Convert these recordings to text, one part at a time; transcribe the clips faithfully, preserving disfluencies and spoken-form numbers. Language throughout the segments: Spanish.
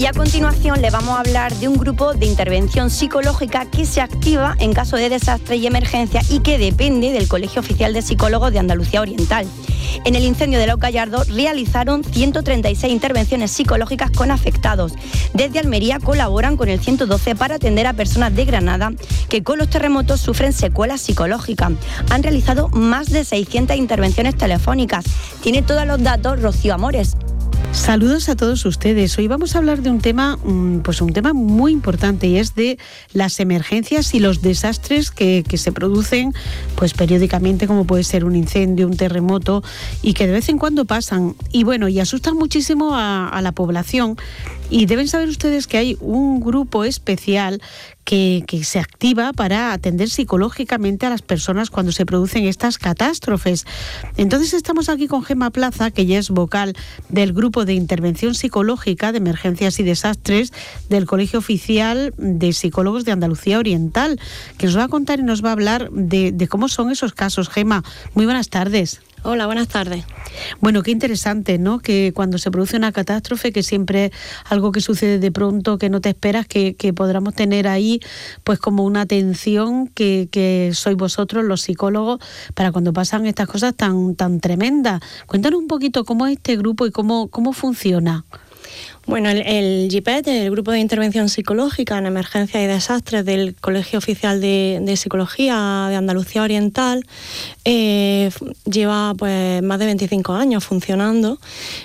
Y a continuación le vamos a hablar de un grupo de intervención psicológica que se activa en caso de desastre y emergencia y que depende del Colegio Oficial de Psicólogos de Andalucía Oriental. En el incendio de Lau Gallardo realizaron ciento treinta y seis intervenciones psicológicas con afectados. Desde Almería colaboran con el ciento doce para atender a personas de Granada que con los terremotos sufren secuelas psicológicas. Han realizado más de seiscientas intervenciones telefónicas. Tiene todos los datos Rocío Amores. Saludos a todos ustedes. Hoy vamos a hablar de un tema, pues un tema muy importante, y es de las emergencias y los desastres que, que se producen pues periódicamente, como puede ser un incendio, un terremoto, y que de vez en cuando pasan. Y bueno, y asustan muchísimo a, a la población. Y deben saber ustedes que hay un grupo especial que, que se activa para atender psicológicamente a las personas cuando se producen estas catástrofes. Entonces estamos aquí con Gemma Plaza, que ella es vocal del Grupo de Intervención Psicológica de Emergencias y Desastres del Colegio Oficial de Psicólogos de Andalucía Oriental, que nos va a contar y nos va a hablar de, de cómo son esos casos. Gemma, muy buenas tardes. Hola, buenas tardes. Bueno, qué interesante, ¿no? Que cuando se produce una catástrofe, que siempre algo que sucede de pronto, que no te esperas, que, que podamos tener ahí pues como una atención que, que sois vosotros los psicólogos para cuando pasan estas cosas tan, tan tremendas. Cuéntanos un poquito cómo es este grupo y cómo, cómo funciona. Bueno, el, el G I P E T, el Grupo de Intervención Psicológica en Emergencias y Desastres del Colegio Oficial de, de Psicología de Andalucía Oriental, eh, lleva pues más de veinticinco años funcionando.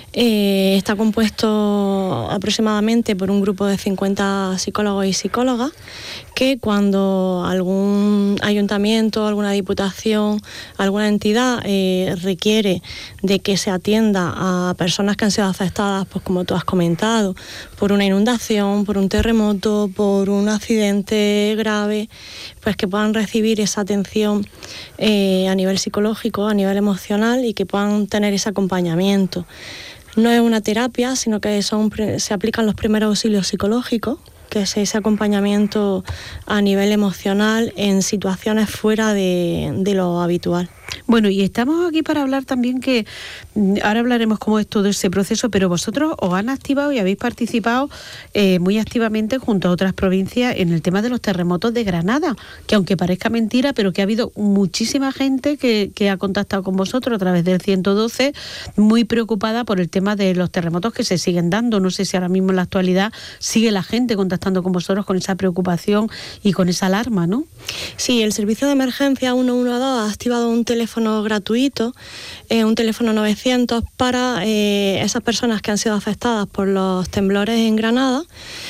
Eh, está compuesto aproximadamente por un grupo de cincuenta psicólogos y psicólogas que cuando algún ayuntamiento, alguna diputación, alguna entidad eh, requiere de que se atienda a personas que han sido afectadas, pues como tú has comentado, por una inundación, por un terremoto, por un accidente grave, pues que puedan recibir esa atención eh, a nivel psicológico, a nivel emocional, y que puedan tener ese acompañamiento. No es una terapia, sino que son, se aplican los primeros auxilios psicológicos, que es ese acompañamiento a nivel emocional en situaciones fuera de, de lo habitual. Bueno, y estamos aquí para hablar también que, ahora hablaremos cómo es todo ese proceso, pero vosotros os han activado y habéis participado eh, muy activamente junto a otras provincias en el tema de los terremotos de Granada, que aunque parezca mentira, pero que ha habido muchísima gente que, que ha contactado con vosotros a través del ciento doce, muy preocupada por el tema de los terremotos que se siguen dando. No sé si ahora mismo en la actualidad sigue la gente contactando con vosotros con esa preocupación y con esa alarma, ¿no? Sí, el servicio de emergencia ciento doce ha activado un teléfono gratuito, eh, un teléfono novecientos para eh, esas personas que han sido afectadas por los temblores en Granada,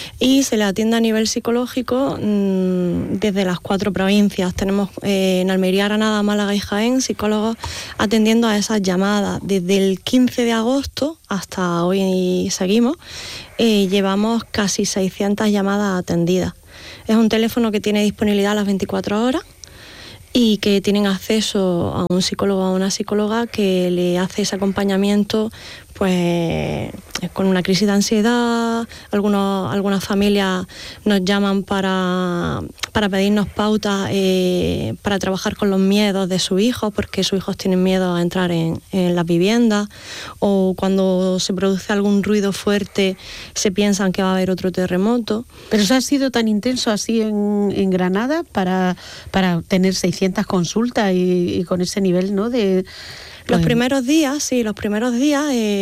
y se les atiende a nivel psicológico mmm, desde las cuatro provincias. Tenemos eh, en Almería, Granada, Málaga y Jaén psicólogos atendiendo a esas llamadas. Desde el quince de agosto hasta hoy seguimos, eh, llevamos casi seiscientas llamadas atendidas. Es un teléfono que tiene disponibilidad a las veinticuatro horas y que tienen acceso a un psicólogo o a una psicóloga que le hace ese acompañamiento pues con una crisis de ansiedad. Algunos, algunas familias nos llaman para, para pedirnos pautas eh, para trabajar con los miedos de sus hijos, porque sus hijos tienen miedo a entrar en, en las viviendas, o cuando se produce algún ruido fuerte se piensan que va a haber otro terremoto. Pero eso ha sido tan intenso así en, en Granada para, para tener seiscientas consultas y, y con ese nivel, ¿no? de Los primeros días, sí, los primeros días,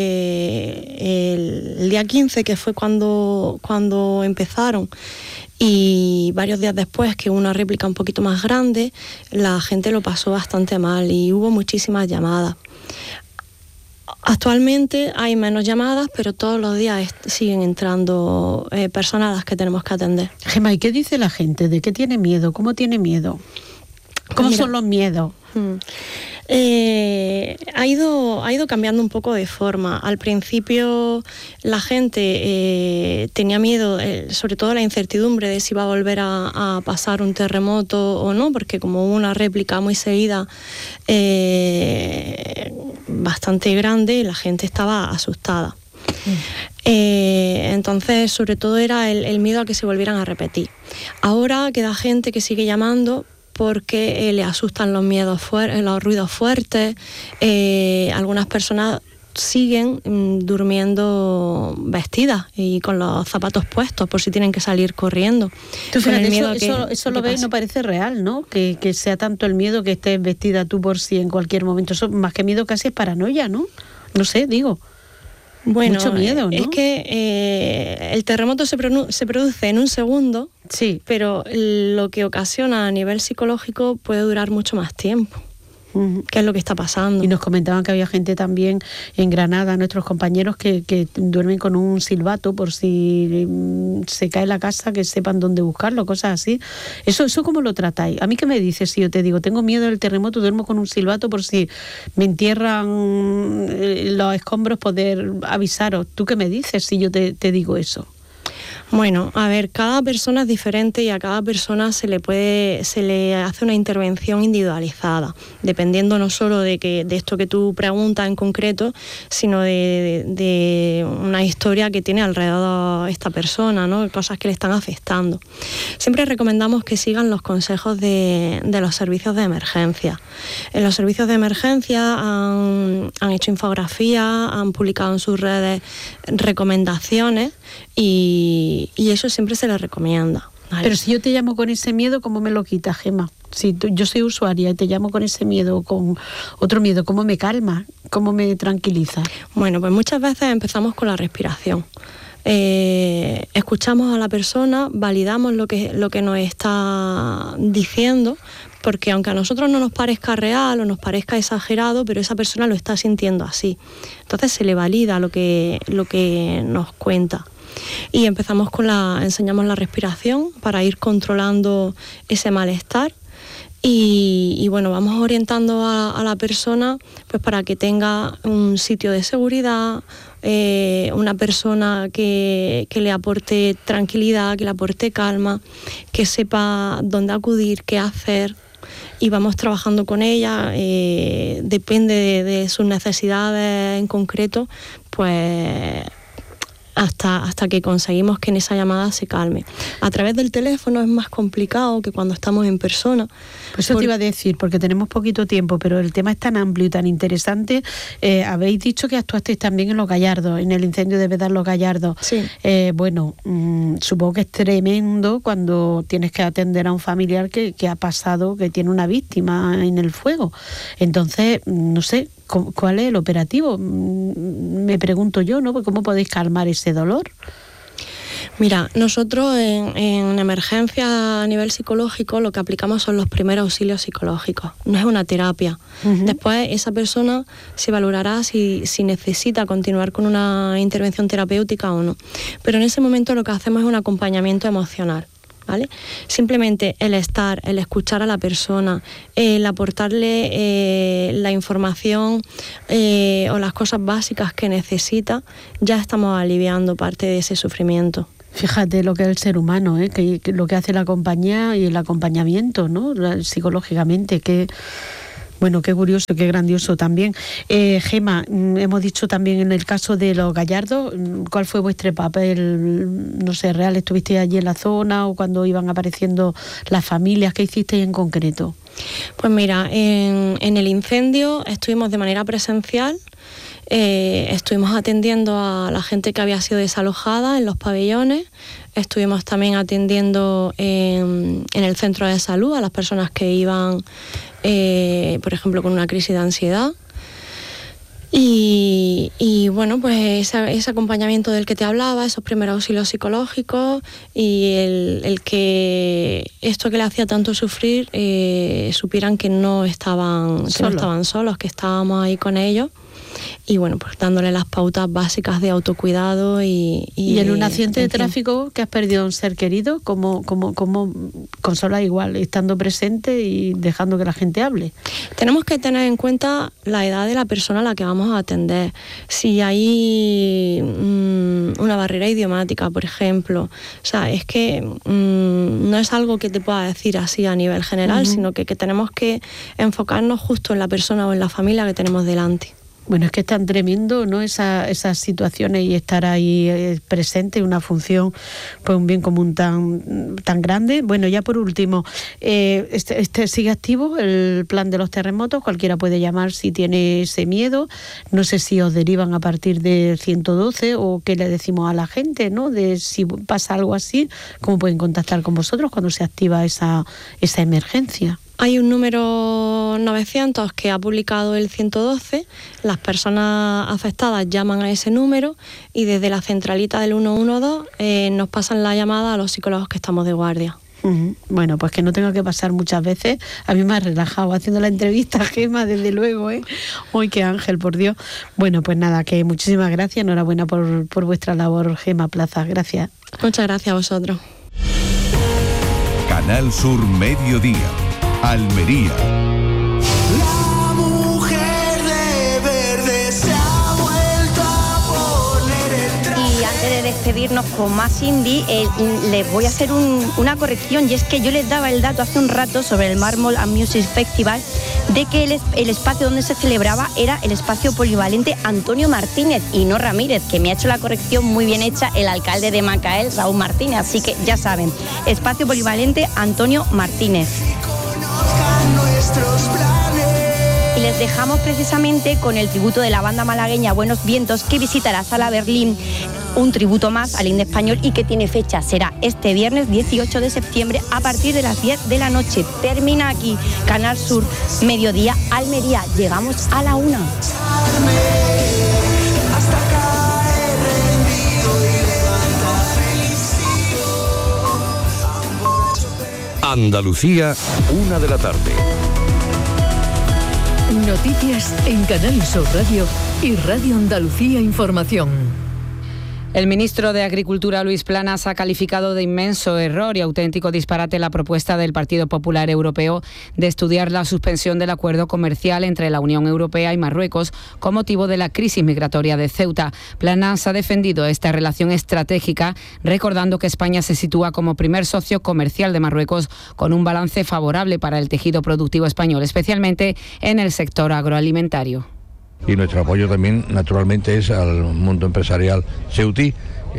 eh, el, el día quince, que fue cuando, cuando empezaron, y varios días después, que hubo una réplica un poquito más grande, la gente lo pasó bastante mal y hubo muchísimas llamadas. Actualmente hay menos llamadas, pero todos los días est- siguen entrando eh, personas a las que tenemos que atender. Gemma, ¿y qué dice la gente? ¿De qué tiene miedo? ¿Cómo tiene miedo? ¿Cómo Mira, son los miedos? Hmm. Eh, ha ido, ha ido cambiando un poco de forma. Al principio la gente eh, tenía miedo, eh, sobre todo la incertidumbre de si iba a volver a, a pasar un terremoto o no, porque como hubo una réplica muy seguida eh, bastante grande, la gente estaba asustada. Mm. Eh, entonces, sobre todo era el, el miedo a que se volvieran a repetir. Ahora queda gente que sigue llamando porque eh, le asustan los miedos fuertes, los ruidos fuertes. Eh, algunas personas siguen mm, durmiendo vestidas y con los zapatos puestos por si tienen que salir corriendo. Tú, fíjate, eso, que, eso, eso lo ves y no parece real, ¿no? Que, que sea tanto el miedo que estés vestida tú por si en cualquier momento. Eso más que miedo casi es paranoia, ¿no? No sé, digo. Bueno, mucho miedo, ¿no? Es que eh, el terremoto se, produ- se produce en un segundo, sí, pero lo que ocasiona a nivel psicológico puede durar mucho más tiempo. ¿Qué es lo que está pasando? Y nos comentaban que había gente también en Granada, nuestros compañeros, que, que duermen con un silbato por si se cae la casa, que sepan dónde buscarlo, cosas así. ¿Eso eso cómo lo tratáis? ¿A mí qué me dices si yo te digo, tengo miedo del terremoto, duermo con un silbato por si me entierran los escombros, poder avisaros? ¿Tú qué me dices si yo te, te digo eso? Bueno, a ver, cada persona es diferente y a cada persona se le puede, se le hace una intervención individualizada, dependiendo no solo de que de esto que tú preguntas en concreto, sino de, de, de una historia que tiene alrededor esta persona, ¿no? Cosas que le están afectando. Siempre recomendamos que sigan los consejos de, de los servicios de emergencia. En los servicios de emergencia han, han hecho infografías, han publicado en sus redes recomendaciones y, y eso siempre se les recomienda. ¿Vale? Pero si yo te llamo con ese miedo, ¿cómo me lo quitas, Gemma? Si tú, yo soy usuaria y te llamo con ese miedo, con otro miedo, ¿cómo me calma? ¿Cómo me tranquiliza? Bueno, pues muchas veces empezamos con la respiración. Eh, escuchamos a la persona, validamos lo que, lo que nos está diciendo, porque aunque a nosotros no nos parezca real o nos parezca exagerado, pero esa persona lo está sintiendo así. Entonces se le valida lo que, lo que nos cuenta. Y empezamos con la, enseñamos la respiración para ir controlando ese malestar. Y, y bueno, vamos orientando a, a la persona pues para que tenga un sitio de seguridad, eh, una persona que, que le aporte tranquilidad, que le aporte calma, que sepa dónde acudir, qué hacer. Y vamos trabajando con ella, eh, depende de, de sus necesidades en concreto, pues hasta, hasta que conseguimos que en esa llamada se calme. A través del teléfono es más complicado que cuando estamos en persona. Pues eso por... te iba a decir, porque tenemos poquito tiempo, pero el tema es tan amplio y tan interesante. Eh, habéis dicho que actuasteis también en Los Gallardos, en el incendio de Vedar Los Gallardos. Sí. Eh, bueno, mmm, supongo que es tremendo cuando tienes que atender a un familiar que, que ha pasado, que tiene una víctima en el fuego. Entonces, no sé, ¿cuál es el operativo? Me pregunto yo, ¿no? ¿Cómo podéis calmar ese dolor? Mira, nosotros en, en emergencia a nivel psicológico lo que aplicamos son los primeros auxilios psicológicos, no es una terapia. Uh-huh. Después esa persona se valorará si, si necesita continuar con una intervención terapéutica o no. Pero en ese momento lo que hacemos es un acompañamiento emocional. ¿Vale? Simplemente el estar, el escuchar a la persona, el aportarle eh, la información eh, o las cosas básicas que necesita, ya estamos aliviando parte de ese sufrimiento. Fíjate lo que es el ser humano, ¿eh? que, que lo que hace la compañía y el acompañamiento, ¿no? Psicológicamente, que... Bueno, qué curioso, qué grandioso también. Eh, Gemma, hemos dicho también en el caso de Los Gallardos, ¿cuál fue vuestro papel? No sé, real, ¿estuvisteis allí en la zona o cuando iban apareciendo las familias? ¿Qué hicisteis en concreto? Pues mira, en, en el incendio estuvimos de manera presencial. Eh, estuvimos atendiendo a la gente que había sido desalojada en los pabellones, estuvimos también atendiendo en, en el centro de salud a las personas que iban, eh, por ejemplo, con una crisis de ansiedad. Y, y bueno, pues ese, ese acompañamiento del que te hablaba, esos primeros auxilios psicológicos y el, el que esto que le hacía tanto sufrir, eh, supieran que no estaban, que no estaban solos, que estábamos ahí con ellos. Y bueno, pues dándole las pautas básicas de autocuidado y... Y, ¿Y en un accidente de tráfico que has perdido a un ser querido, ¿cómo, cómo, cómo consolas igual, estando presente y dejando que la gente hable? Tenemos que tener en cuenta la edad de la persona a la que vamos a atender. Si hay mmm, una barrera idiomática, por ejemplo, o sea, es que mmm, no es algo que te pueda decir así a nivel general, uh-huh. sino que, que tenemos que enfocarnos justo en la persona o en la familia que tenemos delante. Bueno, es que es tan tremendo, ¿no? Esa, esas situaciones y estar ahí eh, presente, una función, pues un bien común tan, tan grande. Bueno, ya por último, eh, este, este sigue activo el plan de los terremotos, cualquiera puede llamar si tiene ese miedo. No sé si os derivan a partir de ciento doce o qué le decimos a la gente, ¿no? De si pasa algo así, cómo pueden contactar con vosotros cuando se activa esa, esa emergencia. Hay un número novecientos que ha publicado el ciento doce, las personas afectadas llaman a ese número y desde la centralita del ciento doce eh, nos pasan la llamada a los psicólogos que estamos de guardia. Uh-huh. Bueno, pues que no tenga que pasar muchas veces. A mí me ha relajado haciendo la entrevista, Gema, desde luego, ¿eh? Uy, qué ángel, por Dios. Bueno, pues nada, que muchísimas gracias, enhorabuena por, por vuestra labor, Gema Plaza, gracias. Muchas gracias a vosotros. Canal Sur Mediodía, Almería. La mujer de verde se ha vuelto a poner el traje. Y antes de despedirnos con más indie, eh, les voy a hacer un, una corrección, y es que yo les daba el dato hace un rato sobre el Mármol and Music Festival de que el, el espacio donde se celebraba era el espacio polivalente Antonio Martínez y no Ramírez, que me ha hecho la corrección muy bien hecha el alcalde de Macael, Raúl Martínez, así que ya saben, espacio polivalente Antonio Martínez. Y les dejamos precisamente con el tributo de la banda malagueña Buenos Vientos, que visita la Sala Berlín, un tributo más al indie español y que tiene fecha, será este viernes dieciocho de septiembre a partir de las diez de la noche. Termina aquí Canal Sur Mediodía Almería, llegamos a la una. Andalucía, una de la tarde. Noticias en Canal Sur Radio y Radio Andalucía Información. El ministro de Agricultura, Luis Planas, ha calificado de inmenso error y auténtico disparate la propuesta del Partido Popular Europeo de estudiar la suspensión del acuerdo comercial entre la Unión Europea y Marruecos con motivo de la crisis migratoria de Ceuta. Planas ha defendido esta relación estratégica, recordando que España se sitúa como primer socio comercial de Marruecos con un balance favorable para el tejido productivo español, especialmente en el sector agroalimentario. Y nuestro apoyo también, naturalmente, es al mundo empresarial ceutí.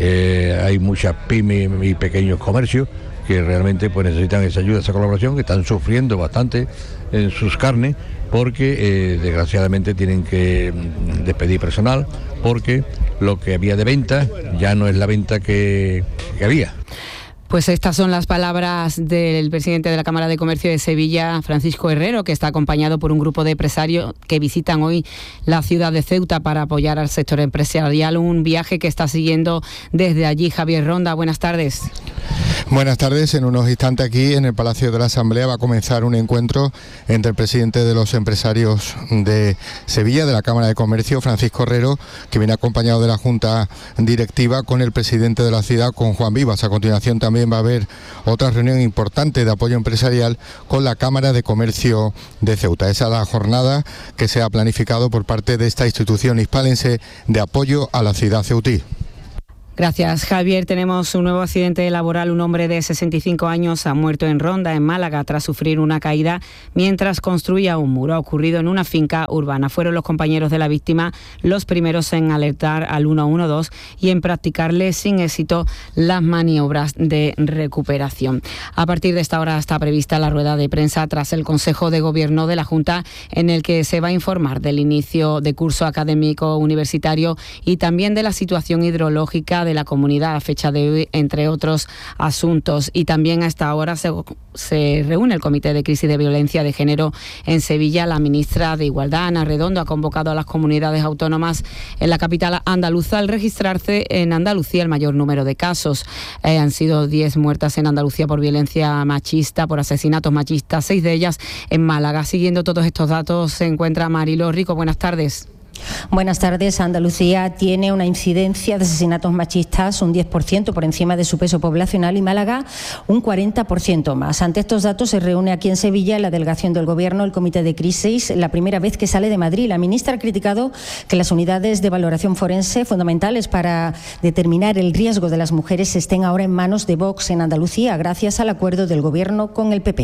Eh, hay muchas pymes y pequeños comercios que realmente pues necesitan esa ayuda, esa colaboración, que están sufriendo bastante en sus carnes porque eh, desgraciadamente tienen que despedir personal porque lo que había de venta ya no es la venta que, que había. Pues estas son las palabras del presidente de la Cámara de Comercio de Sevilla, Francisco Herrero, que está acompañado por un grupo de empresarios que visitan hoy la ciudad de Ceuta para apoyar al sector empresarial, un viaje que está siguiendo desde allí Javier Ronda. Buenas tardes. Buenas tardes. En unos instantes aquí en el Palacio de la Asamblea va a comenzar un encuentro entre el presidente de los empresarios de Sevilla, de la Cámara de Comercio, Francisco Herrero, que viene acompañado de la Junta Directiva, con el presidente de la ciudad, con Juan Vivas. A continuación también va a haber otra reunión importante de apoyo empresarial con la Cámara de Comercio de Ceuta. Esa es la jornada que se ha planificado por parte de esta institución hispalense de apoyo a la ciudad ceutí. Gracias, Javier. Tenemos un nuevo accidente laboral. Un hombre de sesenta y cinco años ha muerto en Ronda, en Málaga, tras sufrir una caída mientras construía un muro. Ha ocurrido en una finca urbana. Fueron los compañeros de la víctima los primeros en alertar al ciento doce y en practicarle sin éxito las maniobras de recuperación. A partir de esta hora está prevista la rueda de prensa tras el Consejo de Gobierno de la Junta, en el que se va a informar del inicio de curso académico universitario y también de la situación hidrológica de la comunidad a fecha de hoy, entre otros asuntos. Y también a esta hora se, se reúne el Comité de Crisis de Violencia de Género en Sevilla. La ministra de Igualdad, Ana Redondo, ha convocado a las comunidades autónomas en la capital andaluza al registrarse en Andalucía el mayor número de casos. Eh, han sido diez muertas en Andalucía por violencia machista, por asesinatos machistas, seis de ellas en Málaga. Siguiendo todos estos datos se encuentra Mariló Rico. Buenas tardes. Buenas tardes. Andalucía tiene una incidencia de asesinatos machistas un diez por ciento por encima de su peso poblacional y Málaga un cuarenta por ciento más. Ante estos datos se reúne aquí en Sevilla en la delegación del Gobierno el Comité de Crisis, la primera vez que sale de Madrid. La ministra ha criticado que las unidades de valoración forense, fundamentales para determinar el riesgo de las mujeres, estén ahora en manos de Vox en Andalucía, gracias al acuerdo del Gobierno con el P P.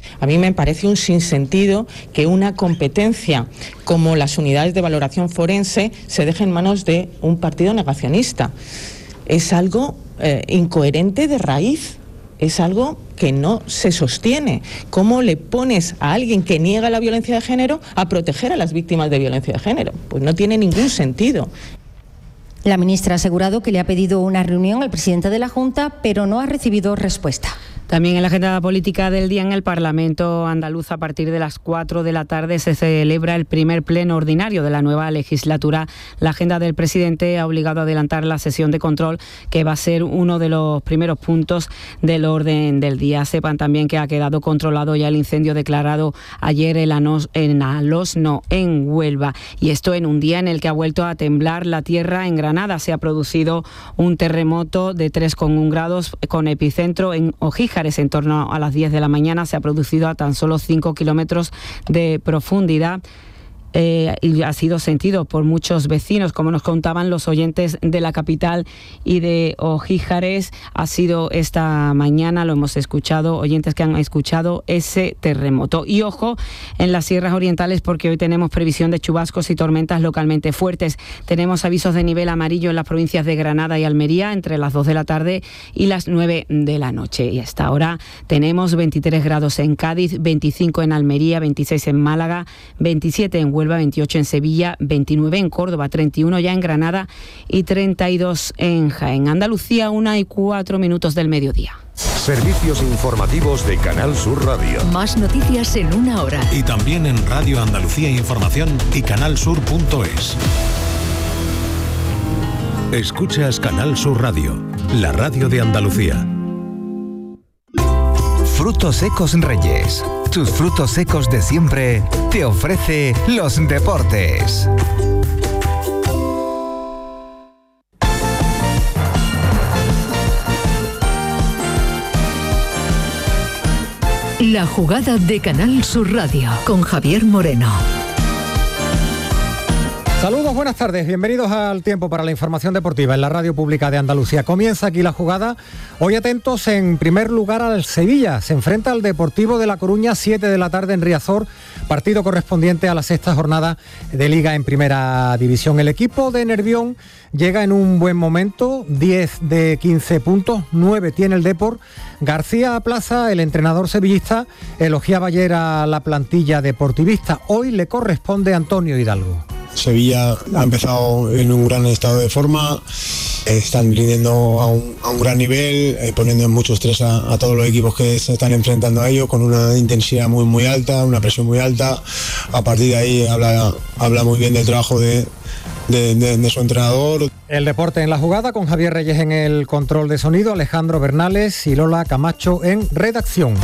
A mí me parece un sinsentido que una competencia como las unidades de valoración forense se deje en manos de un partido negacionista. Es algo eh, incoherente de raíz. Es algo que no se sostiene. ¿Cómo le pones a alguien que niega la violencia de género a proteger a las víctimas de violencia de género? Pues no tiene ningún sentido. La ministra ha asegurado que le ha pedido una reunión al presidente de la Junta, pero no ha recibido respuesta. También en la agenda política del día en el Parlamento andaluz, a partir de las cuatro de la tarde se celebra el primer pleno ordinario de la nueva legislatura. La agenda del presidente ha obligado a adelantar la sesión de control, que va a ser uno de los primeros puntos del orden del día. Sepan también que ha quedado controlado ya el incendio declarado ayer en Alosno, en Huelva. Y esto en un día en el que ha vuelto a temblar la tierra en Granada. Se ha producido un terremoto de tres coma uno grados con epicentro en Ojíjar. En torno a las diez de la mañana. Se ha producido a tan solo cinco kilómetros de profundidad. Eh, y ha sido sentido por muchos vecinos, como nos contaban los oyentes de la capital y de Ojíjares. Ha sido esta mañana, lo hemos escuchado, oyentes que han escuchado ese terremoto. Y ojo en las sierras orientales, porque hoy tenemos previsión de chubascos y tormentas localmente fuertes. Tenemos avisos de nivel amarillo en las provincias de Granada y Almería entre las dos de la tarde y las nueve de la noche. Y hasta ahora tenemos veintitrés grados en Cádiz, veinticinco en Almería, veintiséis en Málaga, veintisiete en Huelva, veintiocho en Sevilla, veintinueve en Córdoba, treinta y uno ya en Granada y treinta y dos en Jaén. Andalucía, una y cuatro minutos del mediodía. Servicios informativos de Canal Sur Radio. Más noticias en una hora. Y también en Radio Andalucía Información y canalsur punto es. Escuchas Canal Sur Radio, la radio de Andalucía. Frutos Secos Reyes. Tus frutos secos de siempre te ofrece los deportes. La jugada de Canal Sur Radio con Javier Moreno. Saludos, buenas tardes, bienvenidos al Tiempo para la Información Deportiva en la Radio Pública de Andalucía. Comienza aquí la jugada. Hoy atentos en primer lugar al Sevilla. Se enfrenta al Deportivo de La Coruña, siete de la tarde en Riazor, partido correspondiente a la sexta jornada de Liga en Primera División. El equipo de Nervión llega en un buen momento, diez de quince puntos, nueve tiene el Depor. García Plaza, el entrenador sevillista, elogiaba ayer a la plantilla deportivista. Hoy le corresponde a Antonio Hidalgo. Sevilla ha empezado en un gran estado de forma, están rindiendo a un, a un gran nivel, eh, poniendo mucho estrés a, a todos los equipos que se están enfrentando a ellos, con una intensidad muy muy alta, una presión muy alta. A partir de ahí habla, habla muy bien del trabajo de, de, de, de su entrenador. El deporte en la jugada, con Javier Reyes en el control de sonido, Alejandro Bernales y Lola Camacho en redacción.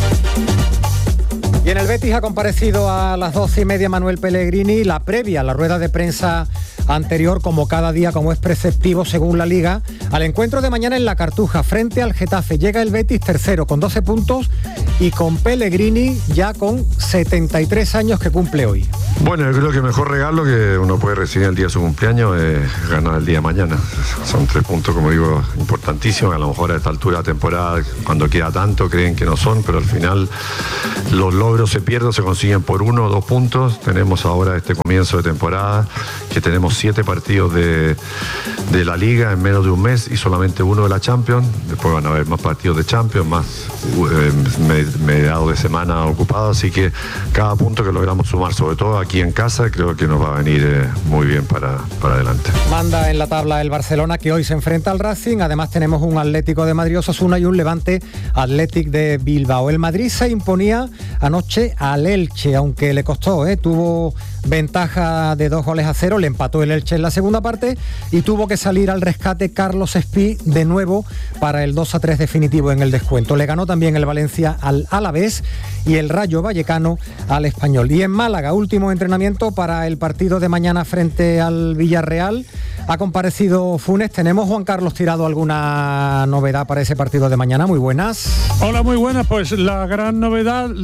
Y en el Betis ha comparecido a las doce y media Manuel Pellegrini. La previa, la rueda de prensa anterior, como cada día, como es preceptivo según la Liga, al encuentro de mañana en La Cartuja frente al Getafe. Llega el Betis tercero con doce puntos y con Pellegrini ya con setenta y tres años que cumple hoy. Bueno, yo creo que el mejor regalo que uno puede recibir el día de su cumpleaños es ganar el día de mañana. Son tres puntos, como digo, importantísimos. A lo mejor a esta altura de temporada, cuando queda tanto, creen que no son, pero al final los logros se pierden, se consiguen por uno o dos puntos. Tenemos ahora este comienzo de temporada, que tenemos siete partidos de, de la Liga en menos de un mes y solamente uno de la Champions. Después van a haber más partidos de Champions, más eh, mediados de semana ocupados, así que cada punto que logramos sumar, sobre todo aquí en casa, creo que nos va a venir eh, muy bien para, para adelante. Manda en la tabla el Barcelona, que hoy se enfrenta al Racing. Además tenemos un Atlético de Madrid Osasuna y un Levante Athletic de Bilbao. El Madrid se imponía anoche al Elche, aunque le costó, ¿eh? Tuvo ventaja de dos goles a cero, le empató el Elche en la segunda parte y tuvo que salir al rescate Carlos Espí de nuevo para el dos a tres definitivo en el descuento. Le ganó también el Valencia al Alavés y el Rayo Vallecano al Español. Y en Málaga, último entrenamiento para el partido de mañana frente al Villarreal. Ha comparecido Funes. ¿Tenemos, Juan Carlos Tirado, alguna novedad para ese partido de mañana? Muy buenas. Hola, muy buenas. Pues la gran novedad, la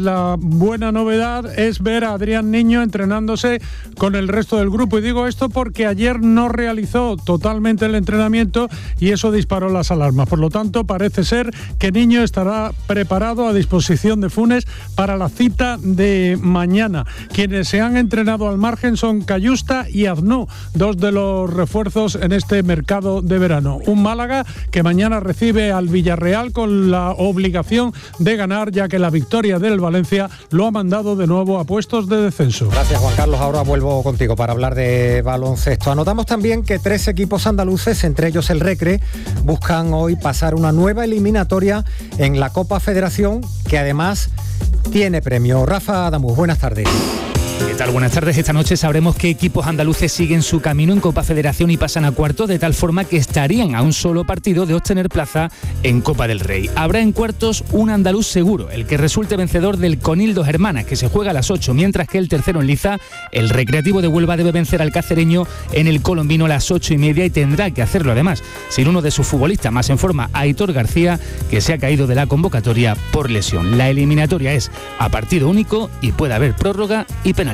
buena novedad es ver a Adrián Niño entrenándose con el resto del grupo. Y digo esto porque ayer no realizó totalmente el entrenamiento y eso disparó las alarmas. Por lo tanto, parece ser que Niño estará preparado a disposición de Funes para la cita de mañana. Quienes se han entrenado al margen son Cayusta y Aznú, dos de los refuerzos en este mercado de verano. Un Málaga que mañana recibe al Villarreal con la obligación de ganar, ya que la victoria del Valencia lo ha mandado de nuevo a puestos de descenso. Gracias, Juan Carlos. Ahora vuelvo contigo para hablar de baloncesto. Anotamos también que tres equipos andaluces, entre ellos el Recre, buscan hoy pasar una nueva eliminatoria en la Copa Federación, que además tiene premio. Rafa Adamus, buenas tardes. ¿Qué tal? Buenas tardes. Esta noche sabremos qué equipos andaluces siguen su camino en Copa Federación y pasan a cuartos, de tal forma que estarían a un solo partido de obtener plaza en Copa del Rey. Habrá en cuartos un andaluz seguro, el que resulte vencedor del Conil Dos Hermanas, que se juega a las ocho, mientras que el tercero en liza, el Recreativo de Huelva, debe vencer al cacereño en el Colombino a las ocho y media y tendrá que hacerlo además sin uno de sus futbolistas más en forma, Aitor García, que se ha caído de la convocatoria por lesión. La eliminatoria es a partido único y puede haber prórroga y penaltis.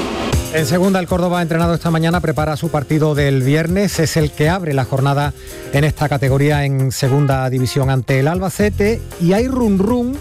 En segunda, el Córdoba ha entrenado esta mañana, prepara su partido del viernes, es el que abre la jornada en esta categoría en segunda división ante el Albacete, y hay run run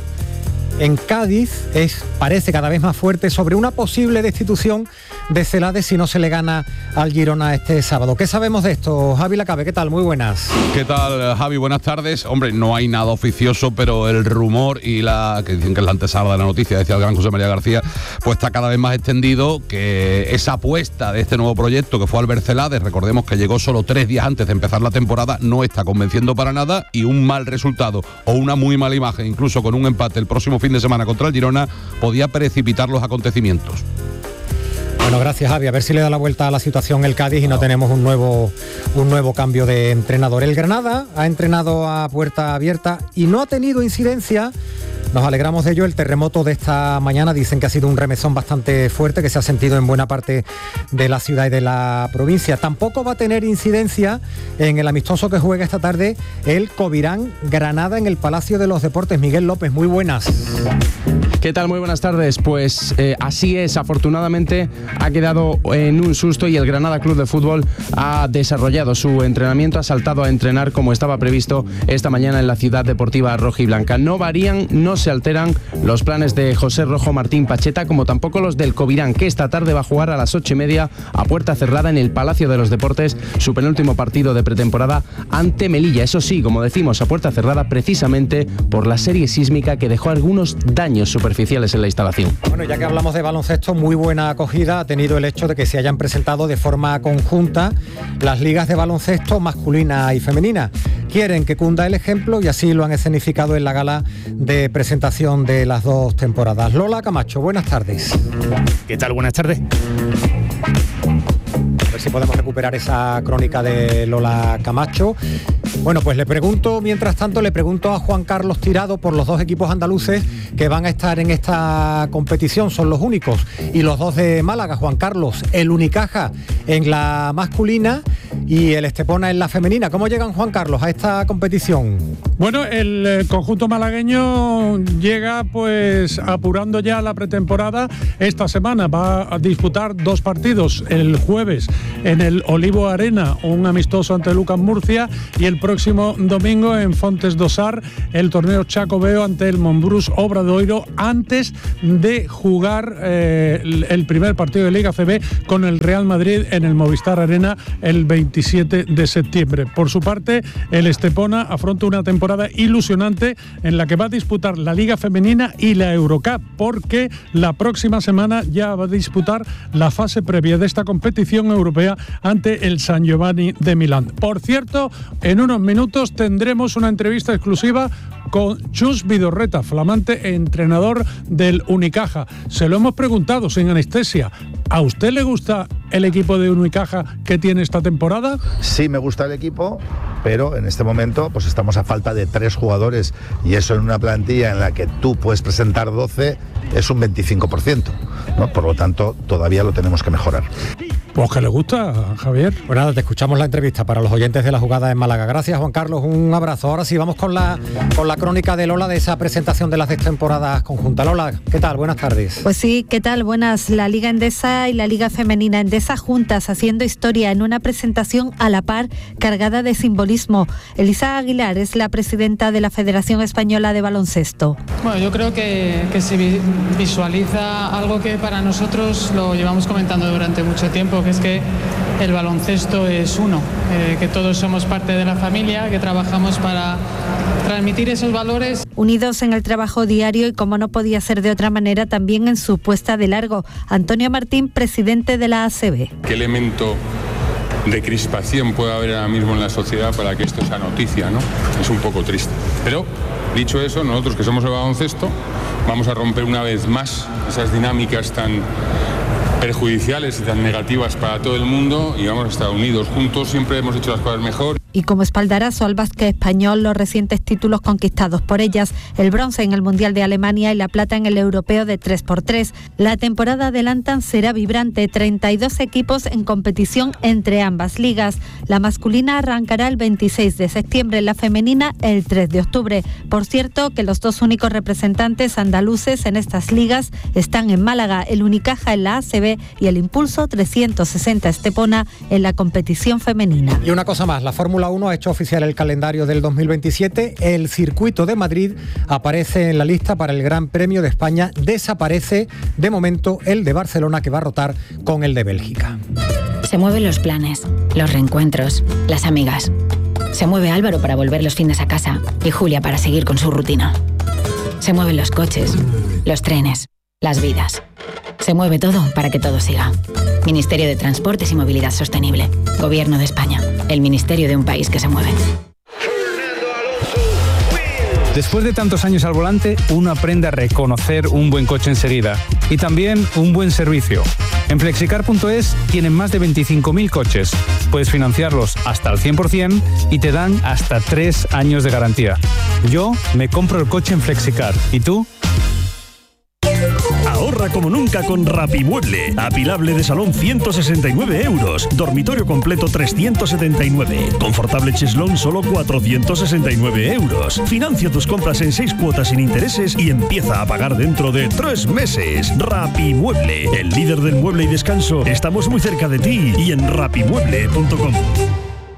en Cádiz, es, parece cada vez más fuerte, sobre una posible destitución de Celades si no se le gana al Girona este sábado. ¿Qué sabemos de esto? Javi Lacabe, ¿qué tal? Muy buenas. ¿Qué tal, Javi? Buenas tardes. Hombre, no hay nada oficioso, pero el rumor y la que dicen que es la antesala de la noticia, decía el gran José María García, pues está cada vez más extendido, que esa apuesta de este nuevo proyecto que fue Albert Celades, recordemos que llegó solo tres días antes de empezar la temporada, no está convenciendo para nada, y un mal resultado o una muy mala imagen, incluso con un empate el próximo fin de semana contra el Girona, podía precipitar los acontecimientos. Bueno, gracias, Javi. A ver si le da la vuelta a la situación el Cádiz y no tenemos un nuevo, un nuevo cambio de entrenador. El Granada ha entrenado a puerta abierta y no ha tenido incidencia. Nos alegramos de ello. El terremoto de esta mañana dicen que ha sido un remesón bastante fuerte que se ha sentido en buena parte de la ciudad y de la provincia. Tampoco va a tener incidencia en el amistoso que juega esta tarde el Covirán Granada en el Palacio de los Deportes. Miguel López, muy buenas. ¿Qué tal? Muy buenas tardes. Pues eh, así es, afortunadamente ha quedado en un susto y el Granada Club de Fútbol ha desarrollado su entrenamiento, ha saltado a entrenar como estaba previsto esta mañana en la ciudad deportiva rojiblanca. No varían, no se alteran los planes de José Rojo Martín Pacheta, como tampoco los del Covirán, que esta tarde va a jugar a las ocho y media a puerta cerrada en el Palacio de los Deportes, su penúltimo partido de pretemporada ante Melilla. Eso sí, como decimos, a puerta cerrada precisamente por la serie sísmica que dejó algunos daños superficiales en la instalación. Bueno, ya que hablamos de baloncesto, muy buena acogida ha tenido el hecho de que se hayan presentado de forma conjunta las ligas de baloncesto masculina y femenina. Quieren que cunda el ejemplo y así lo han escenificado en la gala de presentación de las dos temporadas. Lola Camacho, buenas tardes. ¿Qué tal? Buenas tardes. A ver si podemos recuperar esa crónica de Lola Camacho. Bueno, pues le pregunto, mientras tanto, le pregunto a Juan Carlos Tirado por los dos equipos andaluces que van a estar en esta competición, son los únicos, y los dos de Málaga. Juan Carlos, el Unicaja en la masculina y el Estepona en la femenina. ¿Cómo llegan, Juan Carlos, a esta competición? Bueno, el eh, conjunto malagueño llega pues apurando ya la pretemporada. Esta semana va a disputar dos partidos, el jueves en el Olivo Arena, un amistoso ante Lucas Murcia, y el próximo domingo en Fontes do Sar, el torneo Chacobeo ante el Montbrús Obradoiro, antes de jugar eh, el primer partido de Liga C B con el Real Madrid en el Movistar Arena el veintisiete de septiembre. Por su parte, el Estepona afronta una temporada ilusionante en la que va a disputar la Liga Femenina y la Eurocup, porque la próxima semana ya va a disputar la fase previa de esta competición europea ante el San Giovanni de Milán. Por cierto, en unos minutos tendremos una entrevista exclusiva con Chus Vidorreta, flamante entrenador del Unicaja. Se lo hemos preguntado sin anestesia. ¿A usted le gusta el equipo de Unicaja que tiene esta temporada? Sí me gusta el equipo, pero en este momento pues estamos a falta de tres jugadores y eso en una plantilla en la que tú puedes presentar doce es un veinticinco por ciento, ¿no? Por lo tanto todavía lo tenemos que mejorar. Pues que le gusta, Javier. Pues nada, te escuchamos la entrevista para los oyentes de la jugada en Málaga. Gracias, Juan Carlos, un abrazo. Ahora sí, vamos con la, con la crónica de Lola de esa presentación de las temporadas conjuntas. Lola, ¿qué tal? Buenas tardes. Pues sí, ¿qué tal? Buenas. La Liga Endesa y la Liga Femenina Endesa juntas haciendo historia en una presentación a la par cargada de simbolismo. Elisa Aguilar es la presidenta de la Federación Española de Baloncesto. Bueno, yo creo que, que se visualiza algo que para nosotros lo llevamos comentando durante mucho tiempo, que es que el baloncesto es uno, eh, que todos somos parte de la familia, que trabajamos para transmitir esos valores. Unidos en el trabajo diario y, como no podía ser de otra manera, también en su puesta de largo. Antonio Martín, presidente de la A C B. ¿Qué elemento de crispación puede haber ahora mismo en la sociedad para que esto sea noticia, ¿no? Es un poco triste. Pero, dicho eso, nosotros que somos el baloncesto, vamos a romper una vez más esas dinámicas tan perjudiciales y tan negativas para todo el mundo y vamos a estar unidos juntos, siempre hemos hecho las cosas mejor. Y como espaldarazo al básquet español, los recientes títulos conquistados por ellas, el bronce en el Mundial de Alemania y la plata en el Europeo de tres por tres. La temporada adelantan será vibrante, treinta y dos equipos en competición entre ambas ligas. La masculina arrancará el veintiséis de septiembre, la femenina el tres de octubre. Por cierto, que los dos únicos representantes andaluces en estas ligas están en Málaga, el Unicaja en la A C B y el Impulso trescientos sesenta Estepona en la competición femenina. Y una cosa más, la Fórmula uno ha hecho oficial el calendario del dos mil veintisiete. El circuito de Madrid aparece en la lista para el Gran Premio de España. Desaparece de momento el de Barcelona, que va a rotar con el de Bélgica. Se mueven los planes, los reencuentros, las amigas. Se mueve Álvaro para volver los fines a casa y Julia para seguir con su rutina. Se mueven los coches, los trenes, las vidas. Se mueve todo para que todo siga. Ministerio de Transportes y Movilidad Sostenible. Gobierno de España. El ministerio de un país que se mueve. Después de tantos años al volante, uno aprende a reconocer un buen coche enseguida. Y también un buen servicio. En flexicar punto es tienen más de veinticinco mil coches. Puedes financiarlos hasta el cien por ciento y te dan hasta tres años de garantía. Yo me compro el coche en Flexicar. ¿Y tú? Ahorra como nunca con Rapimueble. Apilable de salón ciento sesenta y nueve euros. Dormitorio completo trescientos setenta y nueve. Confortable cheslón solo cuatrocientos sesenta y nueve euros. Financia tus compras en seis cuotas sin intereses y empieza a pagar dentro de tres meses. Rapimueble, el líder del mueble y descanso. Estamos muy cerca de ti y en rapimueble punto com.